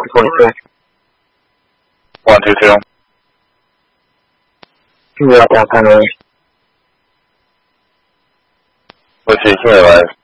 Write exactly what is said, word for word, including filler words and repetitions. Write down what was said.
forty-six. one two two. Two out downtown range. What's your accumulator?